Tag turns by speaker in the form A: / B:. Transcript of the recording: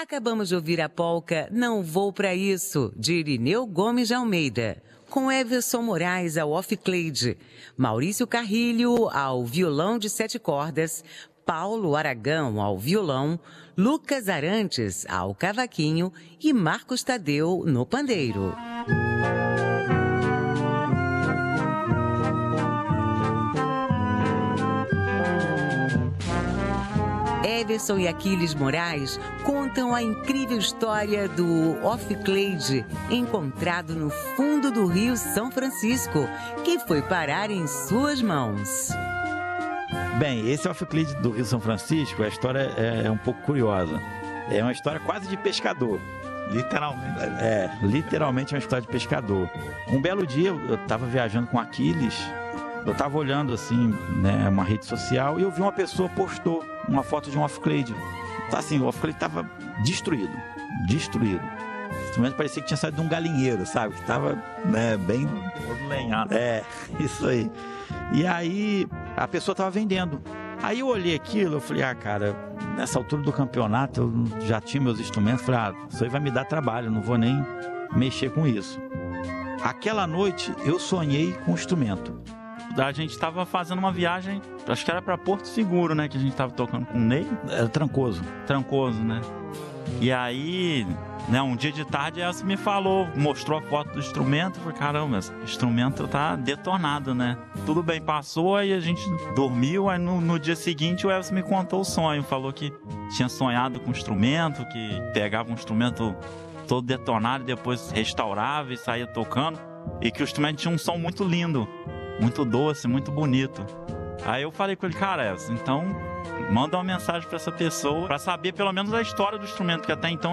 A: Acabamos de ouvir a polca Não Vou Pra Isso, de Irineu Gomes de Almeida, com Everson Moraes ao off-clade, Maurício Carrilho ao violão de 7 cordas, Paulo Aragão ao violão, Lucas Arantes ao cavaquinho e Marcos Tadeu no pandeiro. Everson e Aquiles Moraes contam a incrível história do off-clade encontrado no fundo do Rio São Francisco, que foi parar em suas mãos.
B: Bem, esse off-clade do Rio São Francisco, a história é um pouco curiosa. É uma história quase de pescador. Literalmente. Literalmente é uma história de pescador. Um belo dia eu estava viajando com Aquiles, eu estava olhando assim, né, uma rede social, e eu vi uma pessoa postou uma foto de um off-clade. Assim, o off-clade estava destruído. O instrumento parecia que tinha saído de um galinheiro, sabe? Que estava, né, bem...
C: todo lenhado.
B: Isso aí. E aí a pessoa estava vendendo. Aí eu olhei aquilo, eu falei, cara, nessa altura do campeonato eu já tinha meus instrumentos, falei, isso aí vai me dar trabalho, não vou nem mexer com isso. Aquela noite eu sonhei com o instrumento.
C: A gente estava fazendo uma viagem, acho que era para Porto Seguro, né? Que a gente estava tocando com o Ney.
B: Era Trancoso,
C: né? E aí, né, um dia de tarde, ela me falou, mostrou a foto do instrumento. Eu falei, caramba, esse instrumento tá detonado, né? Tudo bem, passou, aí a gente dormiu. Aí no dia seguinte o Elvis me contou o sonho. Falou que tinha sonhado com o instrumento, que pegava um instrumento todo detonado e depois restaurava e saía tocando. E que o instrumento tinha um som muito lindo, muito doce, muito bonito. Aí eu falei com ele, cara, então manda uma mensagem para essa pessoa para saber pelo menos a história do instrumento, que até então